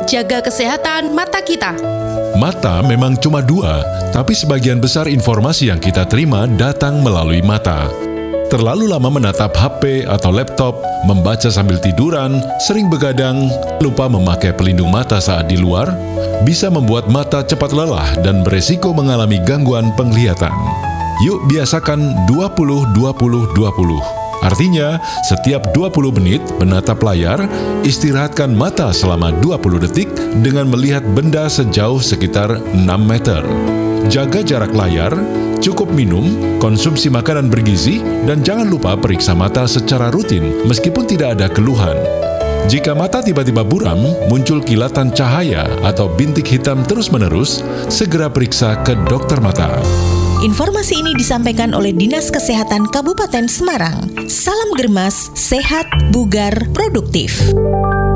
jaga kesehatan mata kita. Mata memang cuma dua, tapi sebagian besar informasi yang kita terima datang melalui mata. Terlalu lama menatap HP atau laptop, membaca sambil tiduran, sering begadang, lupa memakai pelindung mata saat di luar, bisa membuat mata cepat lelah dan beresiko mengalami gangguan penglihatan. Yuk biasakan 20-20-20. Artinya, setiap 20 menit menatap layar, istirahatkan mata selama 20 detik dengan melihat benda sejauh sekitar 6 meter. Jaga jarak layar, cukup minum, konsumsi makanan bergizi, dan jangan lupa periksa mata secara rutin meskipun tidak ada keluhan. Jika mata tiba-tiba buram, muncul kilatan cahaya atau bintik hitam terus-menerus, segera periksa ke dokter mata. Informasi ini disampaikan oleh Dinas Kesehatan Kabupaten Semarang. Salam Germas, sehat, bugar, produktif.